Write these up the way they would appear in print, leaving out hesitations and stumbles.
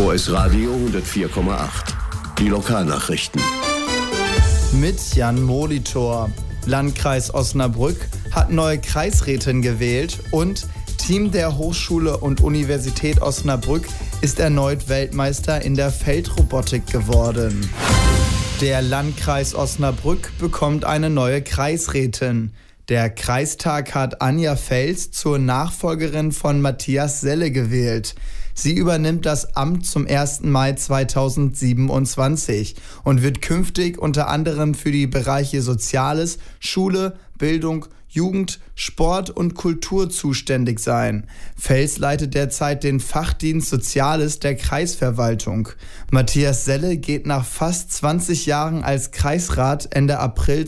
OS Radio 104,8. Die Lokalnachrichten. Mit Jan Molitor. Landkreis Osnabrück hat neue Kreisrätin gewählt und Team der Hochschule und Universität Osnabrück ist erneut Weltmeister in der Feldrobotik geworden. Der Landkreis Osnabrück bekommt eine neue Kreisrätin. Der Kreistag hat Anja Fels zur Nachfolgerin von Matthias Selle gewählt. Sie übernimmt das Amt zum 1. Mai 2027 und wird künftig unter anderem für die Bereiche Soziales, Schule, Bildung, Jugend, Sport und Kultur zuständig sein. Fels leitet derzeit den Fachdienst Soziales der Kreisverwaltung. Matthias Selle geht nach fast 20 Jahren als Kreisrat Ende April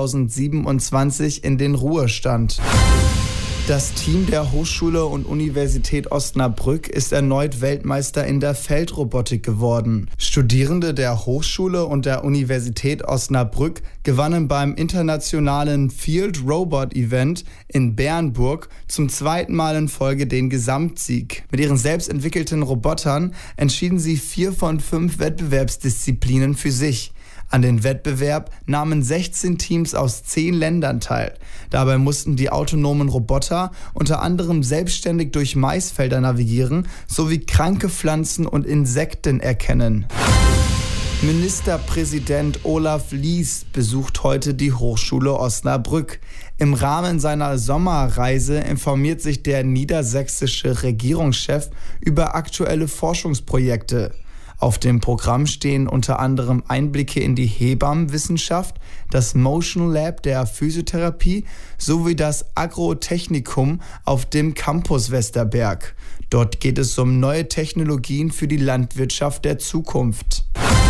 2027 in den Ruhestand. Das Team der Hochschule und Universität Osnabrück ist erneut Weltmeister in der Feldrobotik geworden. Studierende der Hochschule und der Universität Osnabrück gewannen beim internationalen Field Robot Event in Bernburg zum zweiten Mal in Folge den Gesamtsieg. Mit ihren selbst entwickelten Robotern entschieden sie 4 von 5 Wettbewerbsdisziplinen für sich. An den Wettbewerb nahmen 16 Teams aus 10 Ländern teil. Dabei mussten die autonomen Roboter unter anderem selbstständig durch Maisfelder navigieren sowie kranke Pflanzen und Insekten erkennen. Ministerpräsident Olaf Lies besucht heute die Hochschule Osnabrück. Im Rahmen seiner Sommerreise informiert sich der niedersächsische Regierungschef über aktuelle Forschungsprojekte. Auf dem Programm stehen unter anderem Einblicke in die Hebammenwissenschaft, das Motion Lab der Physiotherapie sowie das Agrotechnikum auf dem Campus Westerberg. Dort geht es um neue Technologien für die Landwirtschaft der Zukunft.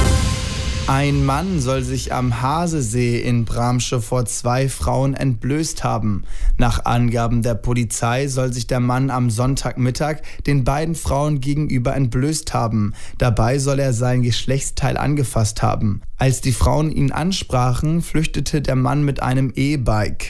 Ein Mann soll sich am Hasesee in Bramsche vor 2 Frauen entblößt haben. Nach Angaben der Polizei soll sich der Mann am Sonntagmittag den beiden Frauen gegenüber entblößt haben. Dabei soll er sein Geschlechtsteil angefasst haben. Als die Frauen ihn ansprachen, flüchtete der Mann mit einem E-Bike.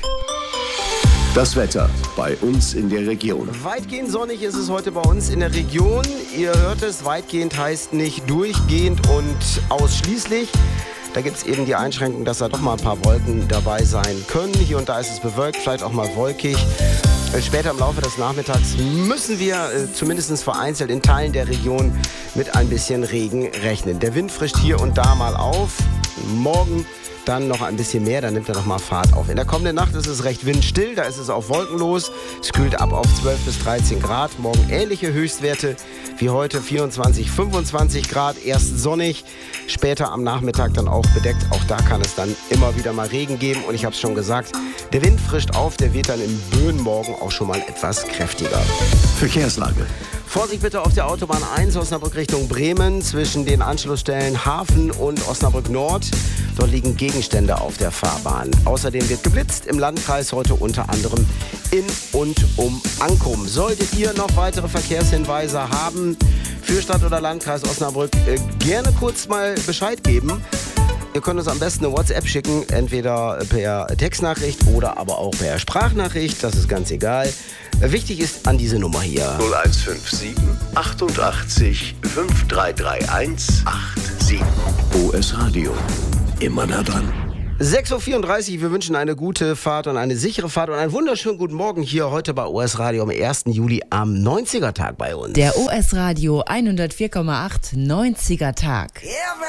Das Wetter bei uns in der Region. Weitgehend sonnig ist es heute bei uns in der Region. Ihr hört es, weitgehend heißt nicht durchgehend und ausschließlich. Da gibt es eben die Einschränkung, dass da doch mal ein paar Wolken dabei sein können. Hier und da ist es bewölkt, vielleicht auch mal wolkig. Später im Laufe des Nachmittags müssen wir zumindest vereinzelt in Teilen der Region mit ein bisschen Regen rechnen. Der Wind frischt hier und da mal auf. Morgen dann noch ein bisschen mehr, dann nimmt er noch mal Fahrt auf. In der kommenden Nacht ist es recht windstill, da ist es auch wolkenlos. Es kühlt ab auf 12 bis 13 Grad. Morgen ähnliche Höchstwerte wie heute, 24, 25 Grad. Erst sonnig, später am Nachmittag dann auch bedeckt. Auch da kann es dann immer wieder mal Regen geben. Und ich habe es schon gesagt, der Wind frischt auf, der weht dann in Böen morgen auch schon mal etwas kräftiger. Verkehrslage. Vorsicht bitte auf der Autobahn 1 Osnabrück Richtung Bremen zwischen den Anschlussstellen Hafen und Osnabrück Nord. Dort liegen Gegenstände auf der Fahrbahn. Außerdem wird geblitzt im Landkreis heute unter anderem in und um Ankum. Solltet ihr noch weitere Verkehrshinweise haben für Stadt oder Landkreis Osnabrück, gerne kurz mal Bescheid geben. Ihr könnt uns am besten eine WhatsApp schicken, entweder per Textnachricht oder aber auch per Sprachnachricht, das ist ganz egal. Wichtig ist an diese Nummer hier. 0157 88 5331 87. OS Radio. Immer nah dran. 6.34 Uhr, wir wünschen eine gute Fahrt und eine sichere Fahrt und einen wunderschönen guten Morgen hier heute bei OS Radio am 1. Juli am 90er-Tag bei uns. Der OS Radio 104,8 90er-Tag.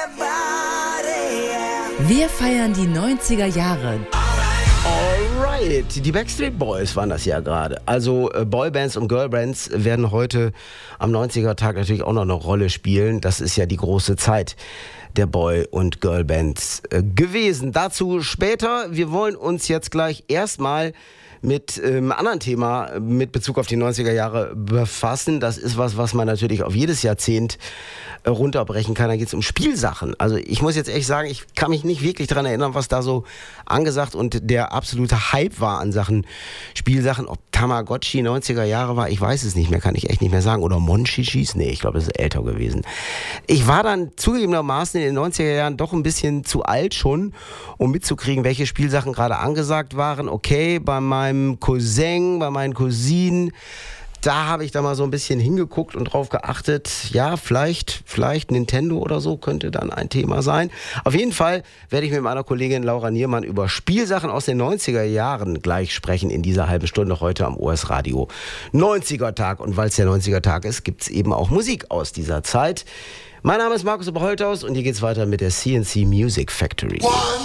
Wir feiern die 90er Jahre. Alright, die Backstreet Boys waren das ja gerade. Also Boybands und Girlbands werden heute am 90er-Tag natürlich auch noch eine Rolle spielen. Das ist ja die große Zeit der Boy- und Girlbands gewesen. Dazu später. Wir wollen uns jetzt gleich erstmal mit einem anderen Thema mit Bezug auf die 90er Jahre befassen. Das ist was man natürlich auf jedes Jahrzehnt runterbrechen kann. Da geht es um Spielsachen. Also ich muss jetzt echt sagen, ich kann mich nicht wirklich daran erinnern, was da so angesagt und der absolute Hype war an Sachen Spielsachen. Ob Tamagotchi 90er Jahre war, ich weiß es nicht mehr, kann ich echt nicht mehr sagen. Oder Monchichis? Nee, ich glaube, das ist älter gewesen. Ich war dann zugegebenermaßen in den 90er Jahren doch ein bisschen zu alt schon, um mitzukriegen, welche Spielsachen gerade angesagt waren. Okay, bei meinem Cousin, bei meinen Cousinen, da habe ich da mal so ein bisschen hingeguckt und drauf geachtet. Ja, vielleicht Nintendo oder so könnte dann ein Thema sein. Auf jeden Fall werde ich mit meiner Kollegin Laura Niermann über Spielsachen aus den 90er Jahren gleich sprechen in dieser halben Stunde heute am OS Radio 90er Tag. Und weil es der 90er Tag ist, gibt es eben auch Musik aus dieser Zeit. Mein Name ist Markus Oberholthaus und hier geht's weiter mit der CNC Music Factory. 1,